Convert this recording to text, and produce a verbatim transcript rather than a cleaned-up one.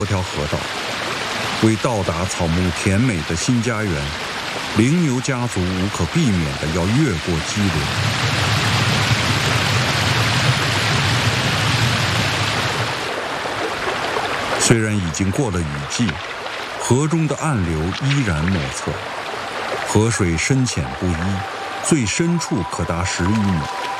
多条河道。为到达草木甜美的新家园，羚牛家族无可避免地要越过激流。虽然已经过了雨季，河中的暗流依然莫测，河水深浅不一，最深处可达十余米。